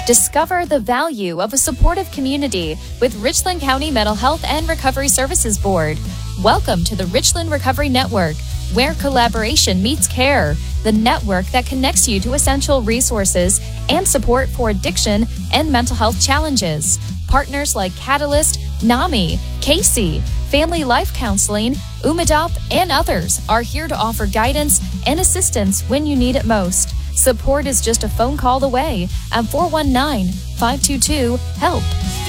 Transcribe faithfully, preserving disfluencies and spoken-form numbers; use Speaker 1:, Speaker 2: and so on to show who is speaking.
Speaker 1: Discover the value of a supportive community with Richland County Mental Health and Recovery Services Board. Welcome to the Richland Recovery Network, where collaboration meets care, the network that connects you to essential resources and support for addiction and mental health challenges. Partners like Catalyst, NAMI, Casey, Family Life Counseling, Umadop, and others are here to offer guidance and assistance when you need it most. Support is just a phone call away at four one nine, five two two, HELP.